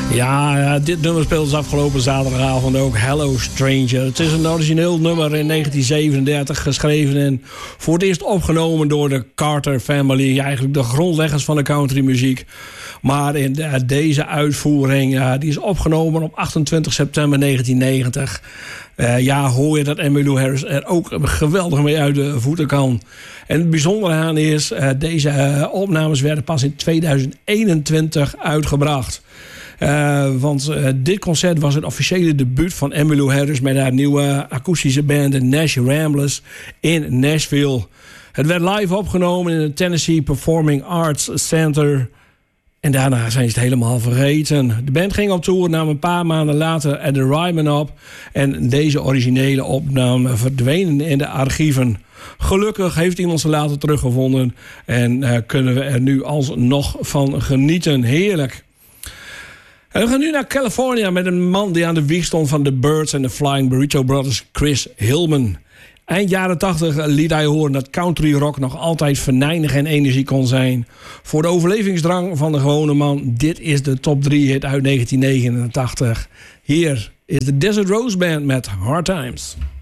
Ja, dit nummer speelde ze afgelopen zaterdagavond ook. Hello Stranger. Het is een origineel nummer in 1937 geschreven en voor het eerst opgenomen door de Carter Family. Eigenlijk de grondleggers van de countrymuziek. Maar in deze uitvoering, die is opgenomen op 28 september 1990. Hoor je dat Emmylou Harris er ook geweldig mee uit de voeten kan. En het bijzondere aan is, deze opnames werden pas in 2021 uitgebracht. Want dit concert was het officiële debuut van Emmylou Harris met haar nieuwe akoestische band, de Nash Ramblers, in Nashville. Het werd live opgenomen in het Tennessee Performing Arts Center. En daarna zijn ze het helemaal vergeten. De band ging op tour, nam een paar maanden later At The Ryman op. En deze originele opname verdwenen in de archieven. Gelukkig heeft iemand ze later teruggevonden. En kunnen we er nu alsnog van genieten. Heerlijk. En we gaan nu naar California met een man die aan de wieg stond van The Byrds en de Flying Burrito Brothers, Chris Hillman. Eind jaren 80 liet hij horen dat country rock nog altijd venijnig en energie kon zijn. Voor de overlevingsdrang van de gewone man, dit is de top 3 hit uit 1989. Hier is de Desert Rose Band met Hard Times.